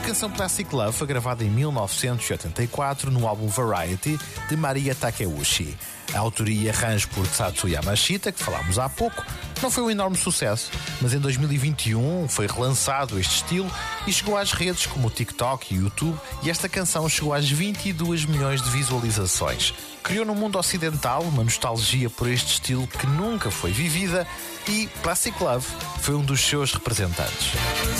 A canção Plastic Love foi gravada em 1984 no álbum Variety de Maria Takeuchi. A autoria e arranjo por Tatsu Yamashita, que falámos há pouco, não foi um enorme sucesso, mas em 2021 foi relançado este estilo e chegou às redes como o TikTok e o YouTube, e esta canção chegou às 22 milhões de visualizações. Criou no mundo ocidental uma nostalgia por este estilo que nunca foi vivida, e Plastic Love foi um dos seus representantes.